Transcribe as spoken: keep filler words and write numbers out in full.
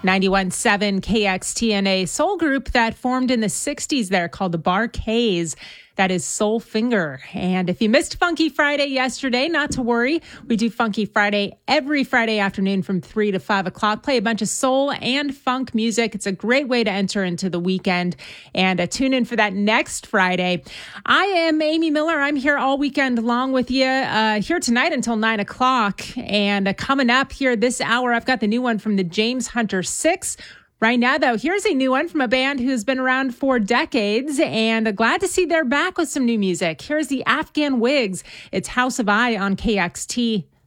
ninety-one point seven K X T N A soul group that formed in the sixties there called the Bar-Kays. That is Soul Finger. And if you missed Funky Friday yesterday, not to worry. We do Funky Friday every Friday afternoon from three to five o'clock. Play a bunch of soul and funk music. It's a great way to enter into the weekend. And uh, tune in for that next Friday. I am Amy Miller. I'm here all weekend long with you, uh, here tonight until nine o'clock. And uh, coming up here this hour, I've got the new one from the James Hunter Six. Right now, though, here's a new one from a band who's been around for decades, and glad to see they're back with some new music. Here's the Afghan Wigs. It's House of I on K X T.